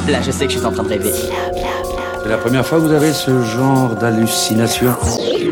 Là, je sais que je suis en train de rêver. C'est la première fois que vous avez ce genre d'hallucination?